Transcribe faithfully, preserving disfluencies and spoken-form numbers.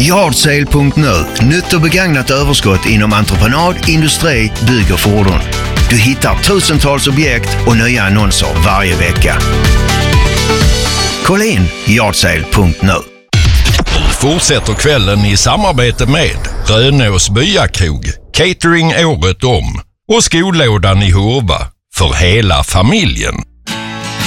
Yardsale punkt nu. Nytt och begagnat överskott inom entreprenad, industri, bygg och fordon. Du hittar tusentals objekt och nya annonser varje vecka. Kolla in Yardsale punkt nu. Fortsätter kvällen i samarbete med Rönås Byakrog, catering året om och skolådan i Hurva för hela familjen.